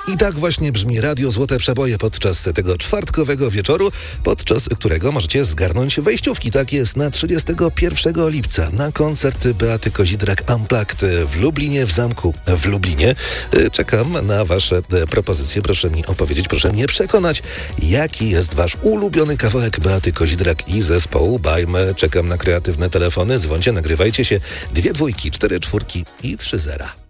I tak właśnie brzmi Radio Złote Przeboje podczas tego czwartkowego wieczoru, podczas którego możecie zgarnąć wejściówki. Tak jest, na 31 lipca na koncert Beaty Kozidrak Unplugged w Lublinie, w Zamku w Lublinie. Czekam na wasze propozycje. Proszę mi opowiedzieć, proszę mnie przekonać, jaki jest wasz ulubiony kawałek Beaty Kozidrak i zespołu Bajmy. Czekam na kreatywne telefony. Dzwońcie, nagrywajcie się. 2 dwójki, 4 czwórki i 3 zera.